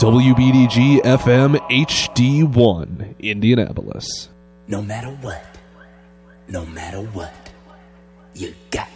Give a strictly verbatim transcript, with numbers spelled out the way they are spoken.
W B D G F M H D one, Indianapolis. No matter what, no matter what, you got